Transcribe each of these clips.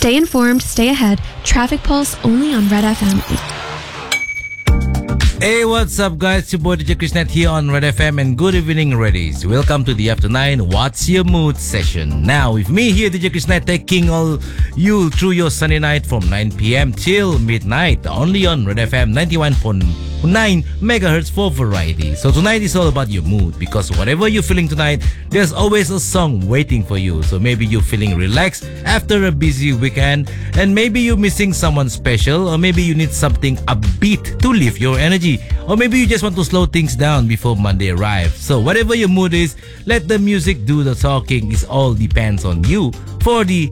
Stay informed, stay ahead. Traffic Pulse only on Red FM. Hey, what's up, guys? It's your boy DJ Krishnet here on Red FM, and good evening, Reddies. Welcome to the After 9 What's Your Mood session. Now, with me here, DJ Krishnet, taking all you through your Sunday night from 9 p.m. till midnight, only on Red FM 91.9 megahertz for variety. So tonight is all about your mood, because whatever you're feeling tonight, there's always a song waiting for you. So maybe you're feeling relaxed after a busy weekend, and maybe you're missing someone special, or maybe you need something upbeat to lift your energy, or maybe you just want to slow things down before Monday arrives. So whatever your mood is, let the music do the talking. It all depends on you for the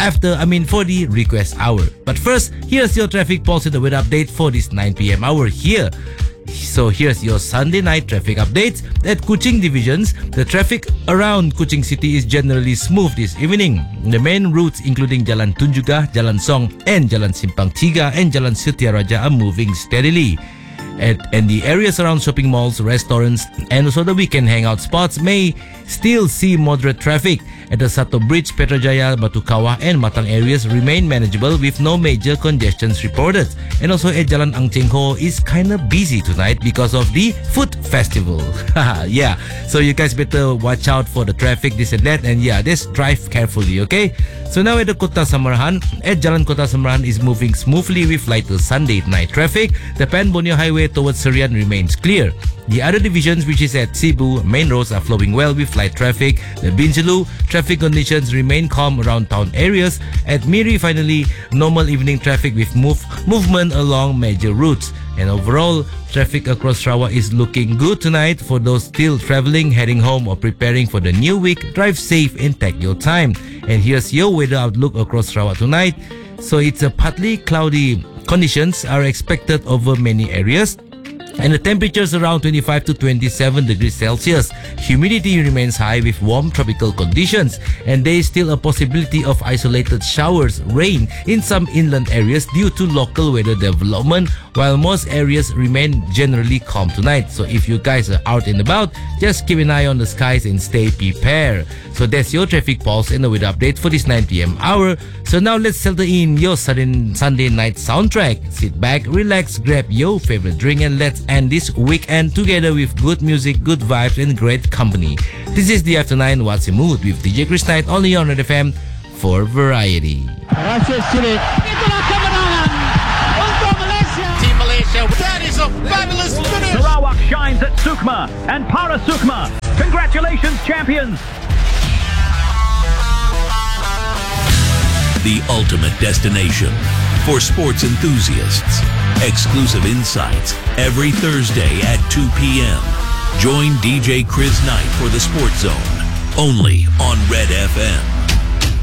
request hour. But first, here's your traffic pulse and the weather update for this 9 p.m. hour here. So here's your Sunday night traffic updates. At Kuching divisions, the traffic around Kuching City is generally smooth this evening. The main routes including Jalan Tunjungan, Jalan Song, and Jalan Simpang Tiga and Jalan Setiaraja are moving steadily. And the areas around shopping malls, restaurants, and also the weekend hangout spots may still see moderate traffic. At the Sato Bridge, Petrajaya, Batu Kawah, and Matang areas remain manageable with no major congestions reported. And also at Jalan Ang Cheng Ho is kind of busy tonight because of the food festival. Yeah, so you guys better watch out for the traffic, this and that, and yeah, just drive carefully, okay? So now at the Kota Samarahan, at Jalan Kota Samarahan is moving smoothly with lighter Sunday night traffic. The Pan Borneo Highway towards Serian remains clear. The other divisions, which is at Cebu, main roads are flowing well with light traffic. The Bintulu, traffic conditions remain calm around town areas. At Miri, finally, normal evening traffic with movement along major routes. And overall, traffic across Sarawak is looking good tonight. For those still traveling, heading home, or preparing for the new week, drive safe and take your time. And here's your weather outlook across Sarawak tonight. So it's a partly cloudy. Conditions are expected over many areas, and the temperatures around 25 to 27 degrees Celsius. Humidity remains high with warm tropical conditions, and there is still a possibility of isolated showers, rain in some inland areas due to local weather development, while most areas remain generally calm tonight. So if you guys are out and about, just keep an eye on the skies and stay prepared. So that's your traffic pulse and the weather update for this 9 p.m. hour. So now let's settle in your Sunday night soundtrack. Sit back, relax, grab your favorite drink, and let's end this weekend together with good music, good vibes, and great company. This is the After 9 What's Your Mood with DJ Chris Knight, only on Red FM for variety. Itulah kemenangan untuk Malaysia. Team Malaysia, that is a fabulous finish. Sarawak shines at Sukma and Para Sukma. Congratulations, champions. The ultimate destination for sports enthusiasts. Exclusive insights every Thursday at 2 p.m. Join DJ Chris Knight for the Sports Zone, only on Red FM.